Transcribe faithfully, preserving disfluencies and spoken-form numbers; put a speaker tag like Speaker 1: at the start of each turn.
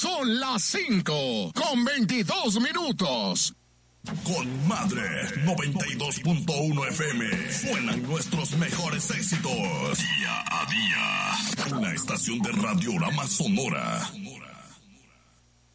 Speaker 1: Son las cinco con veintidós minutos.
Speaker 2: Con Madre noventa y dos punto uno F M suenan nuestros mejores éxitos día a día. Una estación de Radiorama Sonora.